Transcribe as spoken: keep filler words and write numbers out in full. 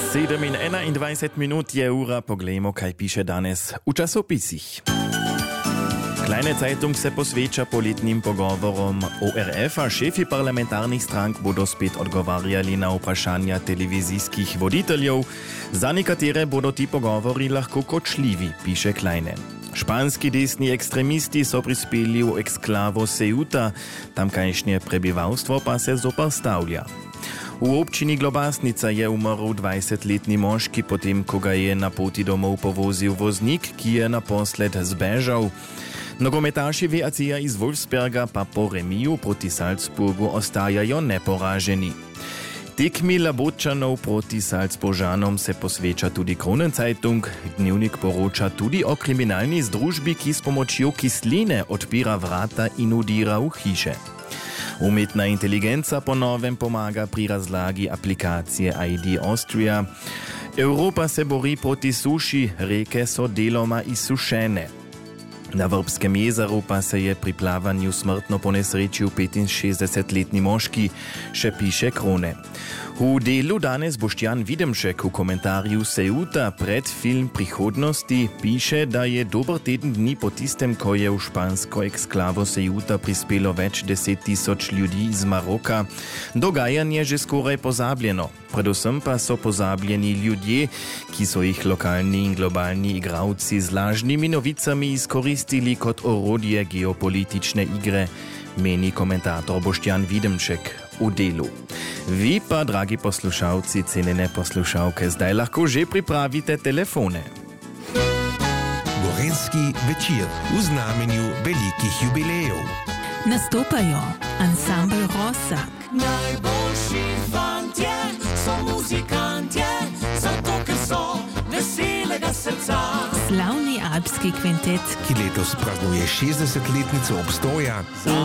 sedem in enaindvajset minut je ura, poglejmo, kaj piše danes v časopisih. Kleine Zeitung se posveča poletnim pogovorom O R F, a šefi parlamentarnih strank bodo spet odgovarjali na vprašanja televizijskih voditeljev. Za nekatere bodo ti pogovori lahko kočljivi, piše Kleine. Španski desni ekstremisti so prispeli v eksklavo Ceuta, tamkajšnje prebivalstvo pa se zoperstavlja. V občini Globasnica je umrl dvajsetletni moški, potem ko ga je na poti domov povozil voznik, ki je naposled zbežal. Nogometaši V A C-ja iz Wolfsberga pa po remiju proti Salzburgu ostajajo neporaženi. Tekmi Labotčanov proti Salzburžanom se posveča tudi Kronenzeitung. Dnevnik poroča tudi o kriminalni združbi, ki s pomočjo kisline odpira vrata in udira v hiše. Umetna inteligenca po novem pomaga pri razlagi aplikacije I D Austria. Evropa se bori proti suši, reke so deloma izsušene. Na Vrbskem jezeru pa se je pri plavanju smrtno ponesrečil petinšestdesetletni moški, še piše Krone. V delu danes Boštjan Videmšek v komentarju Ceuta pred film prihodnosti piše, da je dober teden dni po tistem, ko je v špansko eksklavo Ceuta prispelo več deset tisoč ljudi iz Maroka, dogajanje že skoraj pozabljeno. Predvsem pa so pozabljeni ljudje, ki so jih lokalni in globalni igralci z lažnimi novicami izkoristili kot orodje geopolitične igre, meni komentator Boštjan Videmšek v delu. Vi pa, dragi poslušalci, cenjene poslušalke, zdaj lahko že pripravite telefone. Gorenjski večer v znamenju velikih jubilejev. Nastopajo ansambl Rosak, najboljši fantje so muzikantje, zato ker so veselega srca. slavni alpski kvintet, Ki letos praznuje šestdesetletnico obstoja.